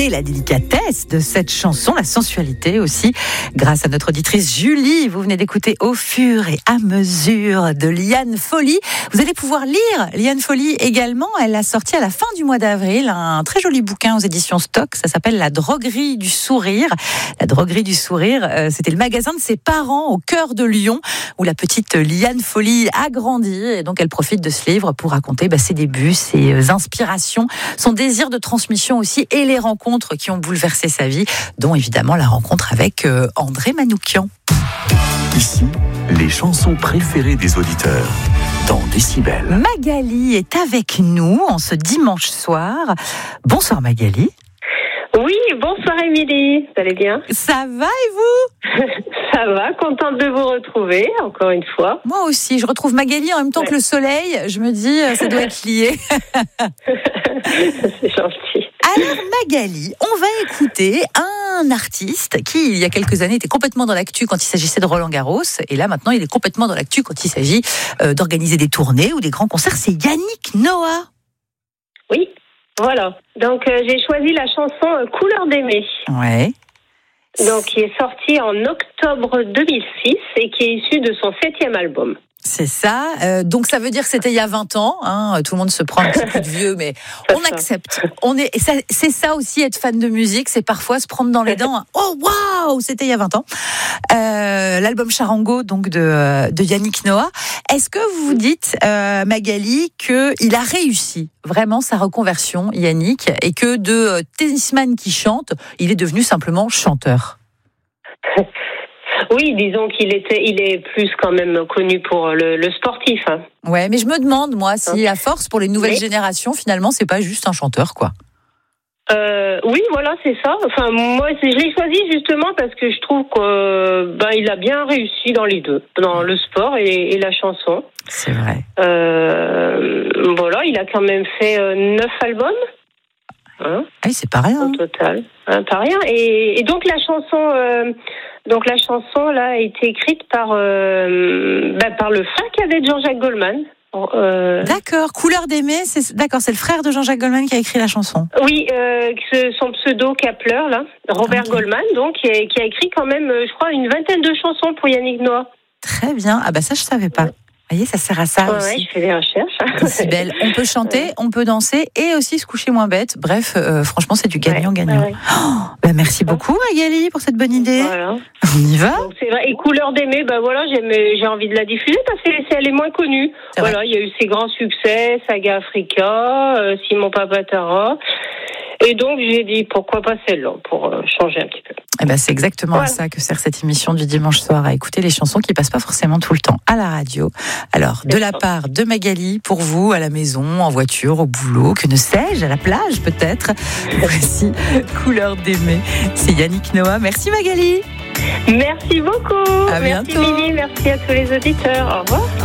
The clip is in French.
beauté, la délicatesse de cette chanson, la sensualité aussi, grâce à notre auditrice Julie. Vous venez d'écouter Au fur et à mesure de Liane Folly. Vous allez pouvoir lire Liane Folly également. Elle a sorti à la fin du mois d'avril un très joli bouquin aux éditions Stock. Ça s'appelle La droguerie du sourire. La droguerie du sourire, c'était le magasin de ses parents au cœur de Lyon, où la petite Liane Folly a grandi. Et donc, elle profite de ce livre pour raconter ses débuts, ses inspirations, son désir de transmission aussi et les rencontres qui ont bouleversé sa vie, dont évidemment la rencontre avec André Manoukian. Ici, les chansons préférées des auditeurs dans Décibel. Magali est avec nous en ce dimanche soir. Bonsoir Magali. Oui, bonsoir Émilie, vous allez bien? Ça va et vous? Ça va, contente de vous retrouver, encore une fois. Moi aussi, je retrouve Magali en même temps que le soleil, je me dis, ça doit être lié. C'est gentil. Alors Magali, on va écouter un artiste qui, il y a quelques années, était complètement dans l'actu quand il s'agissait de Roland Garros, et là maintenant il est complètement dans l'actu quand il s'agit d'organiser des tournées ou des grands concerts, c'est Yannick Noah. Oui. Voilà, donc j'ai choisi la chanson Couleur d'aimer. Ouais. Donc qui est sortie en octobre 2006 et qui est issue de son 7e album. C'est ça, donc ça veut dire que c'était il y a 20 ans, hein. Tout le monde se prend un petit peu de vieux, mais on accepte. C'est ça aussi être fan de musique, c'est parfois se prendre dans les dents. Oh waouh, c'était il y a 20 ans. L'album Charango donc de Yannick Noah. Est-ce que vous vous dites, Magali, qu'il a réussi vraiment sa reconversion, Yannick, et que de tennisman qui chante, il est devenu simplement chanteur? Oui, disons qu'il est plus quand même connu pour le sportif. Hein. Ouais, mais je me demande, moi, si à force, pour les nouvelles générations, finalement, c'est pas juste un chanteur, quoi. Oui, voilà, c'est ça. Enfin, moi, je l'ai choisi justement parce que je trouve qu'il a bien réussi dans les deux, dans le sport et la chanson. C'est vrai. Voilà, il a quand même fait 9 albums. Hein, oui, c'est pas rien. Au total, hein, pas rien. Et donc la chanson là a été écrite par le frère cadet de Jean-Jacques Goldman. D'accord, Couleur d'aimer, c'est le frère de Jean-Jacques Goldman qui a écrit la chanson. Oui, son pseudo Kapler là, Robert Goldman, donc qui a écrit quand même, je crois, une vingtaine de chansons pour Yannick Noah. Très bien. Ah bah ça je savais pas. Vous voyez, ça sert à ça aussi. Ouais, je fais des recherches. Décibel. On peut chanter, on peut danser et aussi se coucher moins bête. Bref, franchement, c'est du gagnant-gagnant. Ouais. Oh, merci beaucoup, Magali, pour cette bonne idée. Voilà. On y va. Donc, c'est vrai. Et Couleur d'aimer, voilà, j'ai envie de la diffuser parce qu'elle est moins connue. Voilà, il y a eu ses grands succès, Saga Africa, Simon Papatara. Et donc, j'ai dit, pourquoi pas celle-là, pour changer un petit peu. Eh ben, c'est exactement à ça que sert cette émission du dimanche soir, à écouter les chansons qui passent pas forcément tout le temps à la radio. Alors, de la part de Magali, pour vous, à la maison, en voiture, au boulot, que ne sais-je, à la plage peut-être, voici Couleur d'aimer. C'est Yannick Noah. Merci Magali. Merci beaucoup. À bientôt. Merci Mimi, merci à tous les auditeurs. Au revoir.